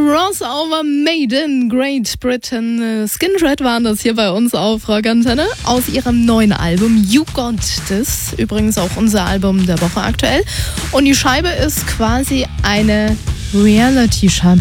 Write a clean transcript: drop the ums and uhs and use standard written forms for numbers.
Crossover Made in Great Britain. Skindred waren das hier bei uns auf Rock Antenne aus ihrem neuen Album You Got This. Übrigens auch unser Album der Woche aktuell. Und die Scheibe ist quasi eine Reality-Scheibe.